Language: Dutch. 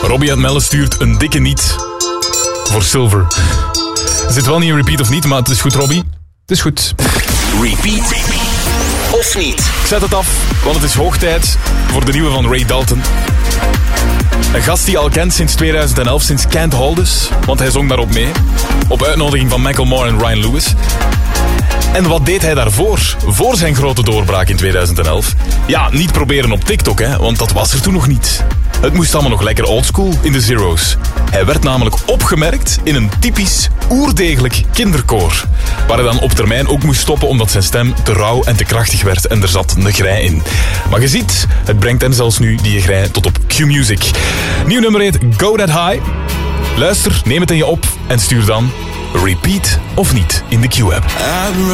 Robbie uit Melle stuurt een dikke niet voor Silver. Zit wel niet in repeat of niet, maar het is goed, Robbie. Het is goed. Repeat of niet? Ik zet het af, want het is hoog tijd voor de nieuwe van Ray Dalton. Een gast die je al kent sinds 2011, sinds Can't Hold Us, want hij zong daarop mee. Op uitnodiging van Macklemore en Ryan Lewis. En wat deed hij daarvoor? Voor zijn grote doorbraak in 2011? Ja, niet proberen op TikTok, hè, want dat was er toen nog niet. Het moest allemaal nog lekker oldschool in de zeros. Hij werd namelijk opgemerkt in een typisch oerdegelijk kinderkoor. Waar hij dan op termijn ook moest stoppen omdat zijn stem te rauw en te krachtig werd en er zat een grij in. Maar je ziet, het brengt hem zelfs nu die grij tot op Q-Music. Nieuw nummer heet Go That High. Luister, neem het in je op en stuur dan repeat of niet in de Q-app.